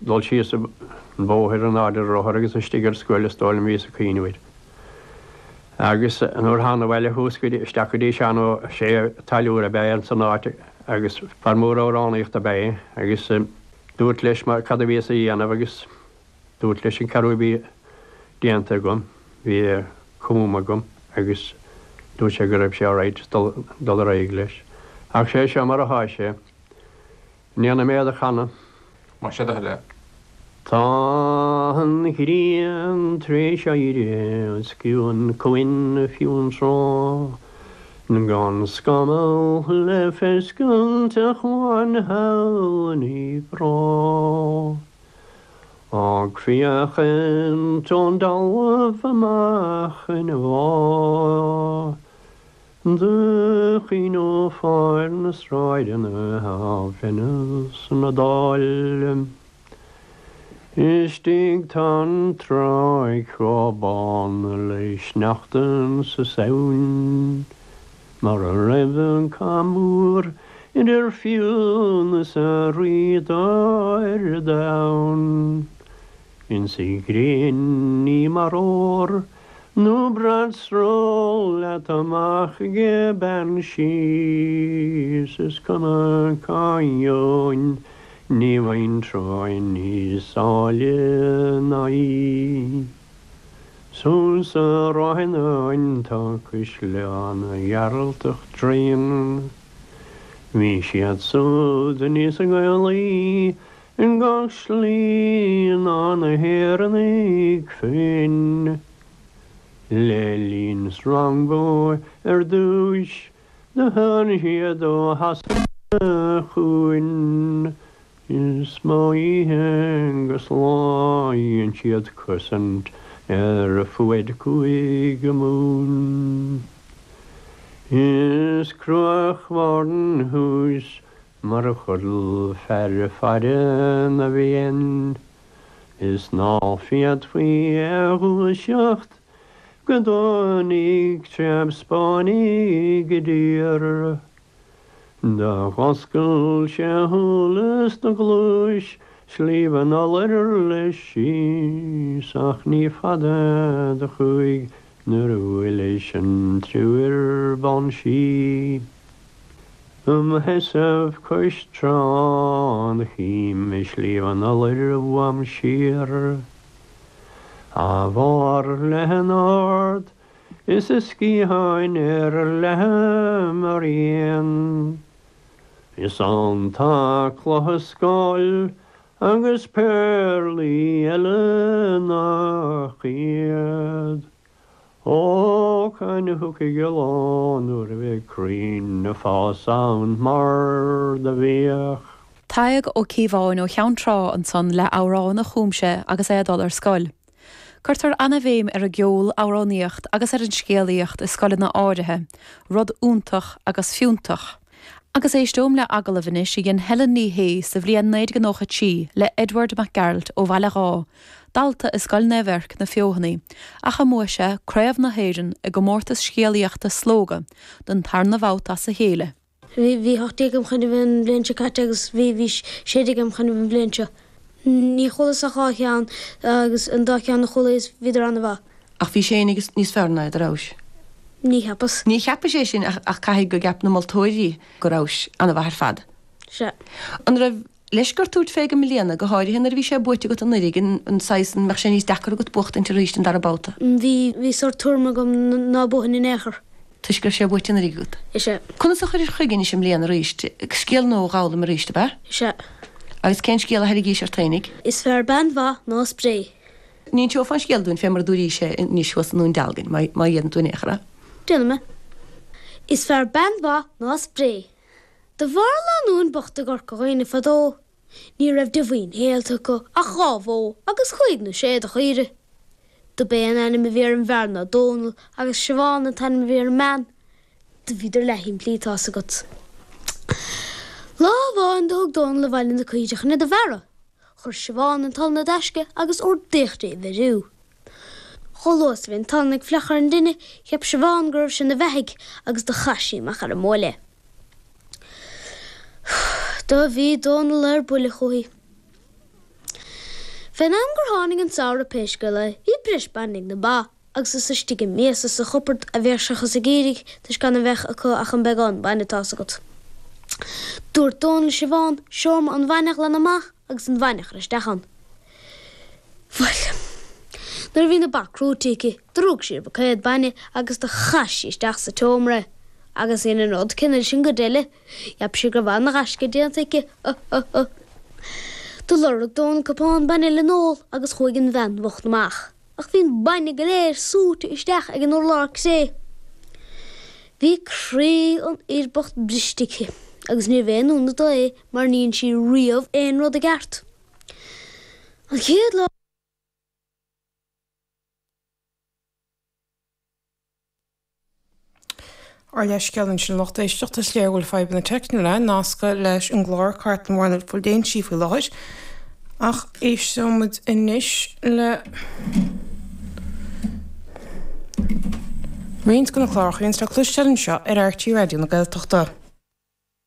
dul sios an bóthir an áidir rothir agus an stigar scoil stáil an víos a cíinehid. Agus an úr hána bhile húscuid isteachchudí sean sé talúra bé an san áte agus farmór áránnaíocht a bé agus dúirt leis mar cad a bhíos a dhéanamh agus dúirt leis an carúbí déantar gom, bhí cumúma gom agus dúirt sé go raibh sé áráid dul a réig leis. Ach sé seo mar a háis sé, níana méad a chana. Má sé le. Tá an chríon tré seire sciún coin fiún rá, na gan scamal le fescún te chuáin haí brá. Ag fiachan tón dalmh amach in bhá, de chino fáir na sráideanna hafinnas na dáil. Istig tan tráig chrábán leis nachtan sa saoin, mar a raibh camúr idir fiún sa riadáir dain. In sigrin ní mar ór, nó bradsró let amach ge ben síos is cuma cáin, ní bhain tráin ní sáile naí. Sús a ráin tá cus leán a ghearaltach trín, hí siad súd a níos a gaalaí, in gach slíon an a héan ag fin. Le líns rangbó dúis, de han hiad ó hasan a chuin. Is máíthe gus láíonn siad cosint a fuid cuaig go mún. Is cruach warden hús mar a chudal fear fairin a bhíon. Is ná fiad faoi a seacht, go dánig treab spánig go dtíar. Da choscail sé thulas na glúis, slíomh na leidir leis síos, ach ní fada de chuig nuair a bhfuil leis an trúir ban sí. Hesamh cois trán a chím is slíomh na leidir bham siar. A bhar lehan ard, is a scíhain lehan mar íon. Is an tá chlutha scáil agus peirlí eile nach iad. Ó chana thuca geán nuair a bheith crín na fás an mar de bhíoch. Taig ó cíomháin ó cheantrá an son le árán na chúmse agus é dul ar scoil. Cuirtar anna bhéim ar a gceol áráníocht agus ar an scéalaíocht is scoile na áirithe, rud úntach agus fiúntach. Agus éistóm le agal a bhanis i gin Helen ní hé sa bhríon 19 le Edward MacGaralt ó Bhealach. Dalta is scoil neverc na fiohannaí, a chamóise craobh na héireann i go mórtas scéalaíochta slóga don tarna bhátá sa chéile. Bhí hochtaigem chuna bhíon blinse cat agus bhí séidigem chuna bhíon blinse. Ní cholas a chácheán agus an dácheán na chola is viidir anna bha. Ach bhí sé agus níos fearna a rás. Ní cheappas. Ní cheappa sé sin ach caiigh go gap na maltóirí go rás anna bhar fad. Se. An raibh leisgur túirt féige millianna go háirí hinnar bhí sé buite go an nuigin an 6 mar sé níos dechar go bucht in ríist an dar báta. Bhí sort túrma gom ná buhan in éair. Tuisgur sé buite na rígút. Se. Conna sa chuir chuigin sem líana ríist, scéal nó gála mar ríiste ba? Se. Agus cén scéal a heigí ar tainig? Is fear band bha ná spré. Nín teo fan scéalún fé mar dúí sé níos was nún dalgin, má dhéan tú échara. Dilme. Is fear band bha ná spré. De bharla nún bochta gur goine fadó. Ní raibh de bhín héalta go a chábhó agus chuidnú sé a chuire. De béan anna me bhíar an bharna dónal agus siobhána tan me bhíar man. De bhíidir lehím plítá sa got. Lá bháin dóg dónal le bhailin na chuideach na de bhara. Chur siobhána tal na deisce agus ó dichté bhirú. Cholós bhín talnig flechar an duine cheap siobhán gurh sin na bheig agus de chaisí mar ar a móile. Da bhí dónal ar bula chuí. Fan am gur hánig an saoire peisce le, hí bris bannig na ba, agus is stige méasa sa chuppert a bhéirsecha sa géirigh tus gan a bheith acu ach an beagán bainna tásagat. Dúir dónla sé bháin, seom an bhainech le amach agus an bhainech leis dechan. Bhail, nar bhí na bacrútíci, drúg siar ba chéad baine agus de chaisí isteach sa tómra. Agus in an od cinnil sin go déile, iab si go bhain na gasce déantaike. Tá lorach dón capán baine le nóil agus chuigin bhean bhacht amach. Ach bhín baine go léir súta isteach ag an orlách sé. Bhí cré an iarbocht bristice, agus ní bhéin úna dó mar níon si riamh éon rud a gceart. An chéad lá Ar leis ceann sin locht éisteach is léirhfuil feibna technile náca leis an glár cart an bhhainil fuil déon sífu láid ach éisomid inis le Rins gona chláir chuonn le cluisteann seo ar RTÉ Radio na Gaeltachta.